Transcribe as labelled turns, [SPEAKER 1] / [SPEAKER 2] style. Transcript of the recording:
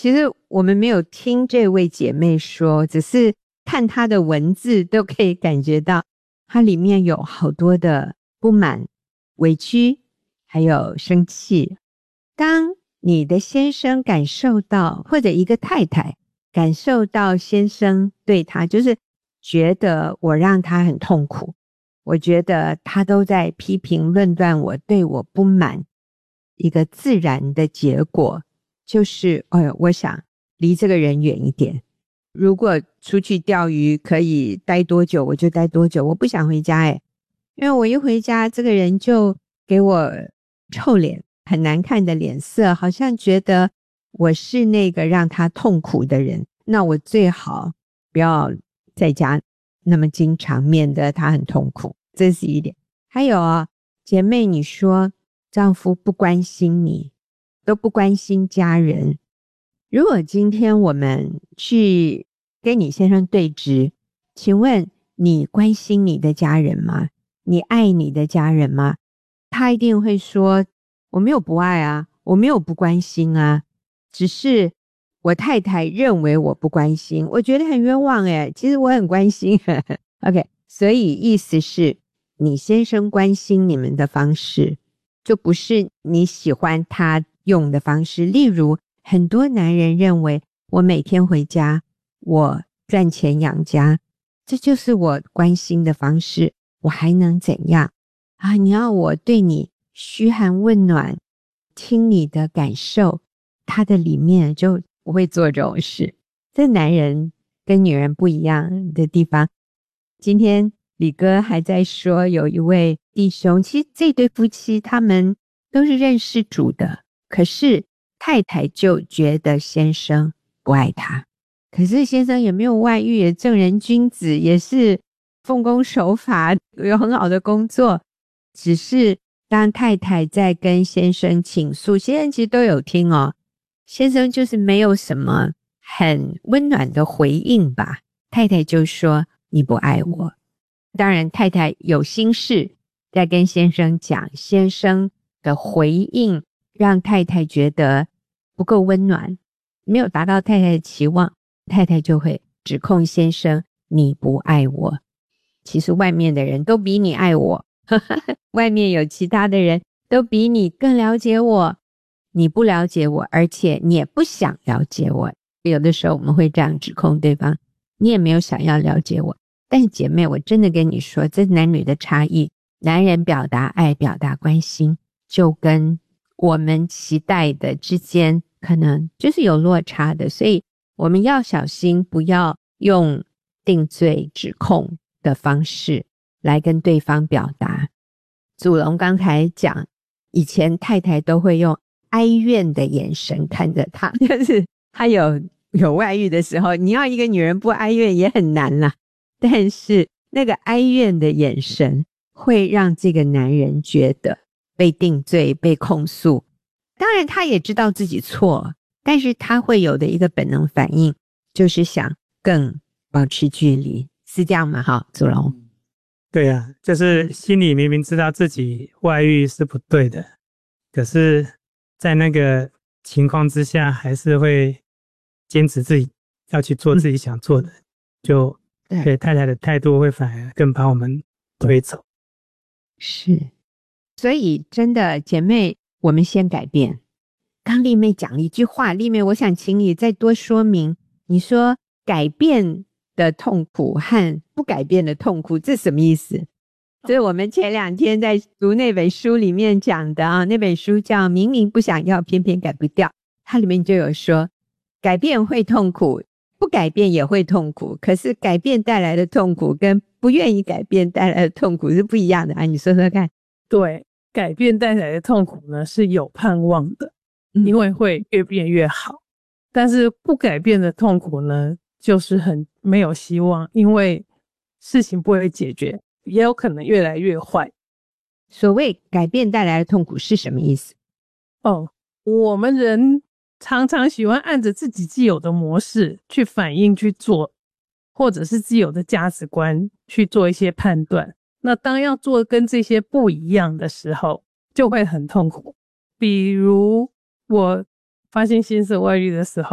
[SPEAKER 1] 其实我们没有听这位姐妹说，只是看她的文字都可以感觉到她里面有好多的不满、委屈还有生气。当你的先生感受到，或者一个太太感受到先生对她就是觉得我让他很痛苦，我觉得他都在批评论断我，对我不满，一个自然的结果就是我想离这个人远一点。如果出去钓鱼可以待多久我就待多久，我不想回家因为我一回家这个人就给我臭脸，很难看的脸色，好像觉得我是那个让他痛苦的人，那我最好不要在家那么经常，免得他很痛苦，这是一点。还有姐妹你说丈夫不关心你，都不关心家人，如果今天我们去跟你先生对质，请问你关心你的家人吗？你爱你的家人吗？他一定会说我没有不爱啊，我没有不关心啊，只是我太太认为我不关心，我觉得很冤枉其实我很关心OK， 所以意思是你先生关心你们的方式就不是你喜欢他用的方式。例如很多男人认为我每天回家我赚钱养家，这就是我关心的方式，我还能怎样你要我对你嘘寒问暖，听你的感受，他的里面就不会做这种事。这男人跟女人不一样的地方。今天李哥还在说有一位弟兄，其实这对夫妻他们都是认识主的，可是太太就觉得先生不爱他，可是先生也没有外遇，也正人君子，也是奉公守法，有很好的工作，只是当太太在跟先生倾诉，先生其实都有听先生就是没有什么很温暖的回应吧，太太就说你不爱我。当然太太有心事在跟先生讲，先生的回应让太太觉得不够温暖，没有达到太太的期望，太太就会指控先生你不爱我，其实外面的人都比你爱我外面有其他的人都比你更了解我，你不了解我，而且你也不想了解我。有的时候我们会这样指控对方，你也没有想要了解我。但是姐妹，我真的跟你说，这男女的差异，男人表达爱表达关心就跟我们期待的之间可能就是有落差的，所以我们要小心，不要用定罪指控的方式来跟对方表达。祖龙刚才讲，以前太太都会用哀怨的眼神看着他，就是他有外遇的时候，你要一个女人不哀怨也很难啦，但是那个哀怨的眼神会让这个男人觉得被定罪被控诉，当然他也知道自己错，但是他会有的一个本能反应就是想更保持距离，是这样吗？祖龙。
[SPEAKER 2] 对啊，就是心里明明知道自己外遇是不对的，可是在那个情况之下还是会坚持自己要去做自己想做的，就对太太的态度会反而更把我们推走。
[SPEAKER 1] 是，所以真的姐妹，我们先改变。刚丽妹讲了一句话，丽妹我想请你再多说明，你说改变的痛苦和不改变的痛苦，这什么意思？这是我们前2天在读那本书里面讲的那本书叫《明明不想要偏偏改不掉》，它里面就有说改变会痛苦，不改变也会痛苦，可是改变带来的痛苦跟不愿意改变带来的痛苦是不一样的你说说看。
[SPEAKER 3] 对，改变带来的痛苦呢是有盼望的，因为会越变越好，但是不改变的痛苦呢就是很没有希望，因为事情不会解决，也有可能越来越坏。
[SPEAKER 1] 所谓改变带来的痛苦是什么意思？
[SPEAKER 3] 我们人常常喜欢按着自己既有的模式去反应去做，或者是既有的价值观去做一些判断，那当要做跟这些不一样的时候就会很痛苦。比如我发现先生外遇的时候，